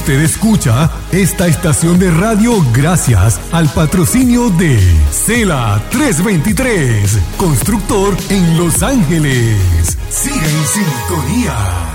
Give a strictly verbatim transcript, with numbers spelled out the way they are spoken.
Usted escucha esta estación de radio gracias al patrocinio de Cela trescientos veintitrés, constructor en Los Ángeles. Sigue en sintonía.